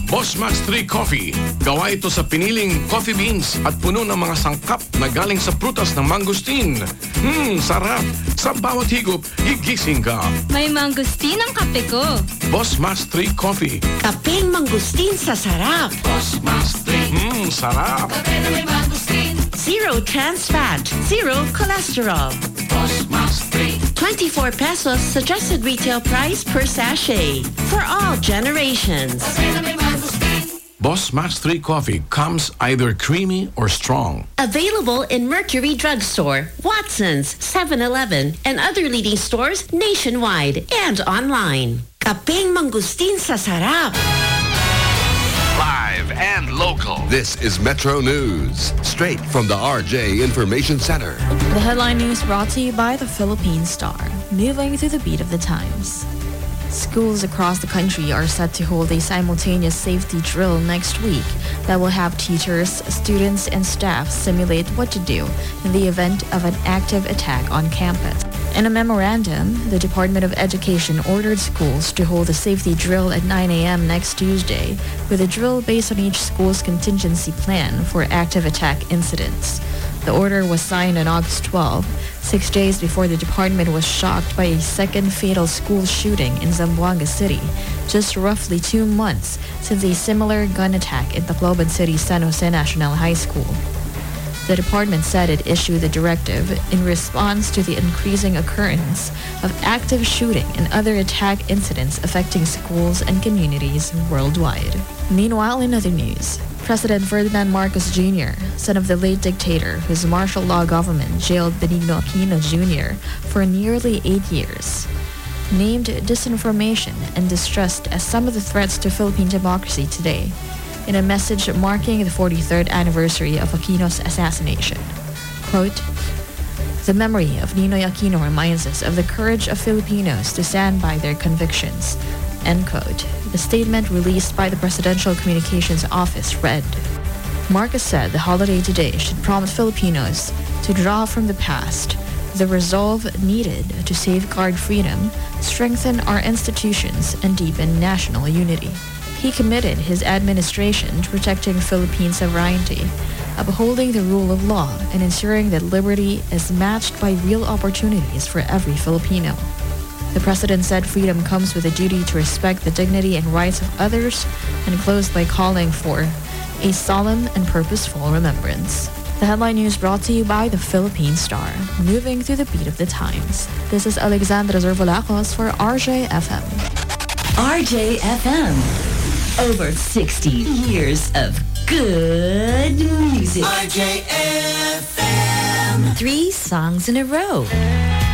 Boss Max 3 Coffee. Gawa ito sa piniling coffee beans at puno ng mga sangkap na galing sa prutas ng mangustin. Sarap! Sa bawat higop, gigising ka. May mangustin ang kape ko. Boss Max 3 Coffee. Kapeng mangustin sa sarap. Boss Max 3. Sarap! Kape na may mangustin. Zero trans fat, zero cholesterol. Boss Max 3. 24 pesos suggested retail price per sachet for all generations. Kape na may mangustin. Boss Max 3 Coffee comes either creamy or strong. Available in Mercury Drugstore, Watson's, 7-Eleven, and other leading stores nationwide and online. Kapeng mangustin sa sarap. Live and local. This is Metro News, straight from the RJ Information Center. The headline news brought to you by the Philippine Star, moving through the beat of the times. Schools across the country are set to hold a simultaneous safety drill next week that will have teachers, students, and staff simulate what to do in the event of an active attack on campus. In a memorandum, the Department of Education ordered schools to hold a safety drill at 9 a.m. next Tuesday, with a drill based on each school's contingency plan for active attack incidents. The order was signed on August 12, 6 days before the department was shocked by a second fatal school shooting in Zamboanga City, just roughly 2 months since a similar gun attack in Tacloban City's San Jose National High School. The department said it issued the directive in response to the increasing occurrence of active shooting and other attack incidents affecting schools and communities worldwide. Meanwhile, in other news, President Ferdinand Marcos Jr., son of the late dictator whose martial law government jailed Benigno Aquino Jr. for nearly 8 years, named disinformation and distrust as some of the threats to Philippine democracy today, in a message marking the 43rd anniversary of Aquino's assassination. Quote, "The memory of Ninoy Aquino reminds us of the courage of Filipinos to stand by their convictions." End quote. The statement released by the Presidential Communications Office read, Marcos said the holiday today should prompt Filipinos to draw from the past the resolve needed to safeguard freedom, strengthen our institutions, and deepen national unity. He committed his administration to protecting Philippine sovereignty, upholding the rule of law, and ensuring that liberty is matched by real opportunities for every Filipino. The president said freedom comes with a duty to respect the dignity and rights of others, and closed by calling for a solemn and purposeful remembrance. The headline news brought to you by the Philippine Star, moving through the beat of the times. This is Alexandra Zervolacos for RJFM. RJFM. Over 60 years of good music. RJFM. 3 songs in a row.